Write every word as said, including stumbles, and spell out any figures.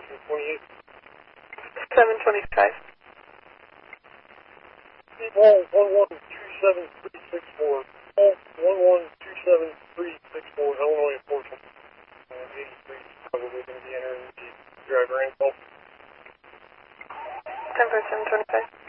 twenty-eight. seven twenty-five. People one one two seven three six four. one one two seven three six four, Illinois enforcement. And eighty-three is probably going to be entering the driver info. ten for seven twenty-five.